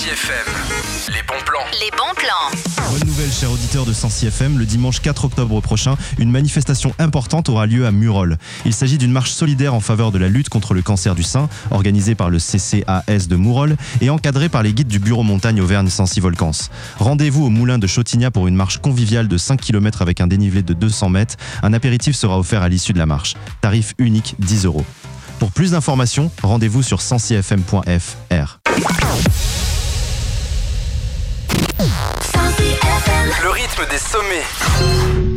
FM, les bons plans. Les bons plans. Bonne nouvelle, chers auditeurs de Sancy FM, le dimanche 4 octobre prochain, une manifestation importante aura lieu à Murol. Il s'agit d'une marche solidaire en faveur de la lutte contre le cancer du sein, organisée par le CCAS de Murol et encadrée par les guides du bureau montagne Auvergne-Sancy-Volcans. Rendez-vous au moulin de Chautignas pour une marche conviviale de 5 km avec un dénivelé de 200 mètres. Un apéritif sera offert à l'issue de la marche. Tarif unique 10 €. Pour plus d'informations, rendez-vous sur sancyfm.fr. Le rythme des sommets.